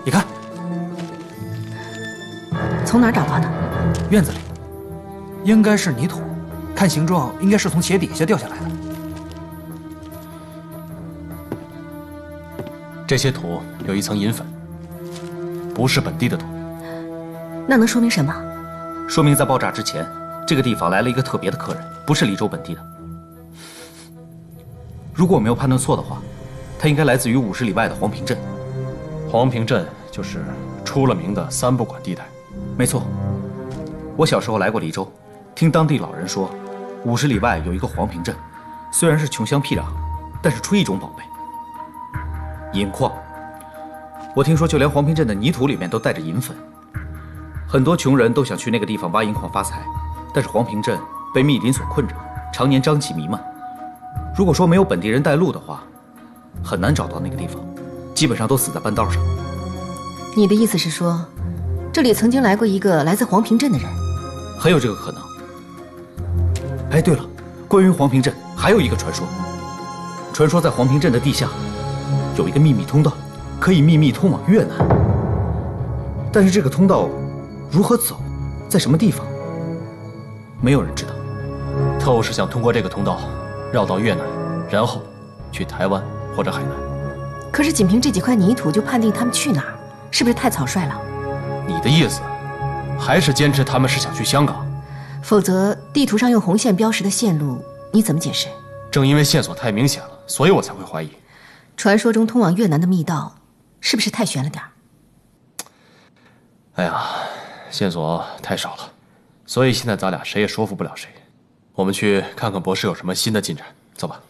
你看， 从哪儿找到的？ 院子里，应该是泥土，看形状应该是从鞋底下掉下来的。 这些土有一层银粉，不是本地的土。 那能说明什么？ 说明在爆炸之前，这个地方来了一个特别的客人，不是黎州本地的。如果我没有判断错的话，他应该来自于50里外的黄坪镇。 黄坪镇就是出了名的三不管地带。 没错，我小时候来过黎州，听当地老人说，50里外有一个黄坪镇，虽然是穷乡僻壤，但是出一种宝贝——银矿。我听说，就连黄坪镇的泥土里面都带着银粉。很多穷人都想去那个地方挖银矿发财，但是黄坪镇被密林所困着，常年瘴气弥漫。如果说没有本地人带路的话，很难找到那个地方，基本上都死在半道上。 你的意思是说，这里曾经来过一个来自黄坪镇的人？ 很有这个可能。哎，对了，关于黄坪镇还有一个传说，传说在黄坪镇的地下有一个秘密通道，可以秘密通往越南。但是这个通道如何走，在什么地方，没有人知道。 特务是想通过这个通道绕到越南，然后去台湾或者海南。 可是仅凭这几块泥土就判定他们去哪儿，是不是太草率了？ 你的意思还是坚持他们是想去香港？ 否则地图上用红线标识的线路你怎么解释？ 正因为线索太明显了，所以我才会怀疑。 传说中通往越南的密道是不是太悬了点儿？ 哎呀，线索太少了，所以现在咱俩谁也说服不了谁。我们去看看博士有什么新的进展，走吧。